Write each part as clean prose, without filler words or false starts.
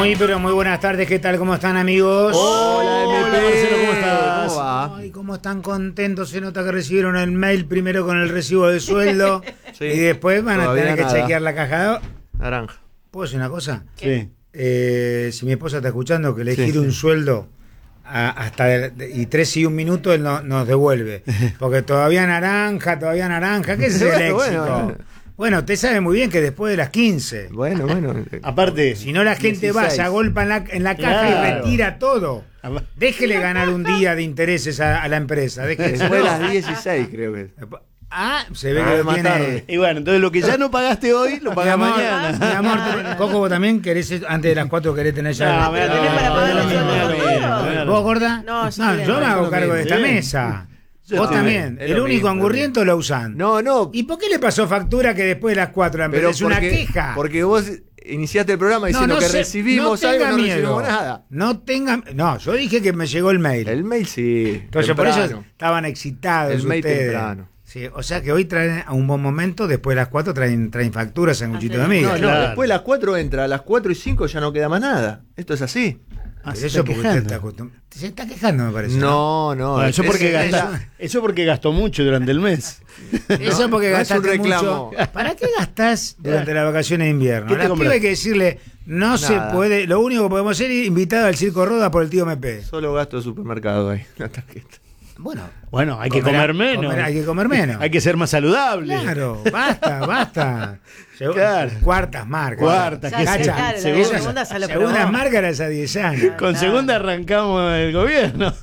Muy, pero muy buenas tardes, ¿qué tal? ¿Cómo están, amigos? Hola, MP. Hola, Marcelo, ¿cómo estás? ¿Cómo va? Ay, cómo están contentos, se nota que recibieron el mail primero con el recibo de sueldo Sí. y después van a Todavía tener que nada. chequear la caja. Naranja. ¿Puedo decir una cosa? Sí. Si mi esposa está escuchando, que le Sí, gire un sí. sueldo y 3 y 1 minuto, él nos devuelve. Porque todavía naranja, ¿qué es el éxito? Bueno, usted sabe muy bien que después de las 15, Bueno. Aparte, si no la gente va, 16. se agolpa en la caja y Claro. retira todo. Apa- Déjele ganar un día de intereses a la empresa. Después de las 16, creo que. Se ve que lo más tiene. tarde. y bueno, entonces lo que ya no pagaste hoy, lo Mi pagas amor, mañana. mi amor, Coco, vos también querés, antes de las 4 querés tener ya. No, me la tenés para pagar el sueldo conmigo. ¿Vos, gorda? No, sí, yo me hago no, cargo de esta sí. mesa. Yo Vos estoy también. bien, es El lo único mismo, angurriento lo usan. No. ¿Y por qué le pasó factura que después de las 4 la empresa? Es una queja. Porque vos iniciaste el programa diciendo que recibimos algo y no recibimos nada. No, yo dije que me llegó el mail. El mail sí. Entonces por eso temprano. estaban excitados El mail ustedes. temprano. Sí, o sea que hoy traen a un buen momento, después de las 4 traen facturas, sanguchito de miga. No, Claro. después de las 4 entra, a las 4 y 5 ya no queda más nada. Esto es así. Pero se eso está porque usted quejando. está acostumbrado. Se está quejando, me parece. No. Bueno, eso porque gastó mucho durante el mes. Eso porque no es un gastaste reclamo. mucho. ¿Para qué gastás durante las vacaciones de invierno? ¿Qué A te la compras? piba hay que decirle, no Nada. se puede. Lo único que podemos hacer es invitar al Circo Roda por el tío MP. Solo gasto de supermercado ahí, la tarjeta. Bueno, Bueno, hay que comer menos. hay que comer menos. Hay que ser más saludable. Claro, basta. Claro. Cuartas marcas. Cuartas, Ya, ¿qué Cacha, sé? claro, la Segunda- segunda ya lo Segundas probó. marcas era hace 10 años. Con Claro. segunda arrancamos el gobierno.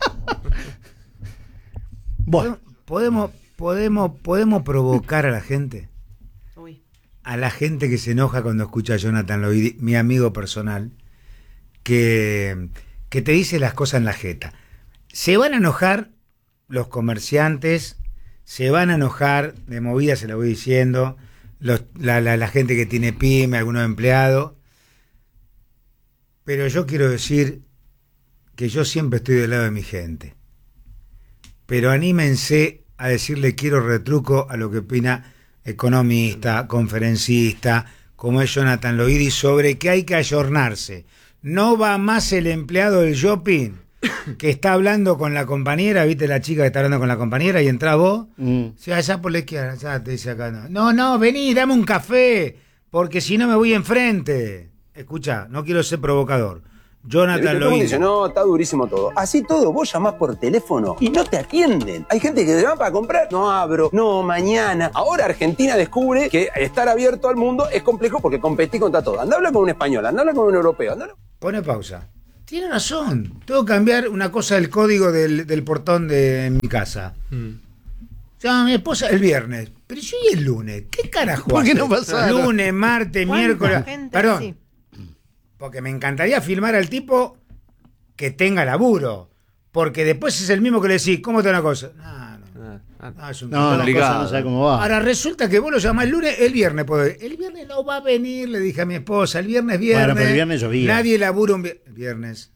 Bueno, ¿Podemos provocar a la gente? Uy. A la gente que se enoja cuando escucha a Jonathan Loidi, mi amigo personal, que te dice las cosas en la jeta. Se van a enojar los comerciantes, se van a enojar, de movida se lo voy diciendo, la gente que tiene pyme, algunos empleados, pero yo quiero decir que yo siempre estoy del lado de mi gente. Pero anímense a decirle quiero retruco a lo que opina economista, conferencista, como es Jonathan Loidi, sobre que hay que ayornarse. No va más el empleado del shopping que está hablando con la compañera, ¿viste la chica que está hablando con la compañera y entra vos? Sí, allá por la izquierda, ya te dice acá. No, vení, dame un café, porque si no me voy enfrente. Escucha, no quiero ser provocador. Jonathan ¿Cómo Loidi. dice? No, está durísimo todo. Así todo, vos llamás por teléfono y no te atienden. Hay gente que te llama para comprar. No abro, no, mañana. Ahora Argentina descubre que estar abierto al mundo es complejo porque competís contra todo. Andá a hablar con un español, andá a hablar con un europeo. Pone pausa. Tiene razón. Tengo que cambiar una cosa del código del portón de mi casa. Llama a mi esposa el viernes. Pero yo y el lunes. ¿Qué carajo ¿Por qué hace? no pasaron? Lunes, martes, ¿Cuánta miércoles. gente Perdón. así? Porque me encantaría filmar al tipo que tenga laburo. Porque después es el mismo que le decís, ¿cómo te va una cosa? No, es un no, la Complicado. cosa no sabe cómo va. Ahora resulta que vos lo llamás el lunes, el viernes podés. El viernes no va a venir, le dije a mi esposa. El viernes, Bueno, pero el viernes llovía. Nadie labura un viernes.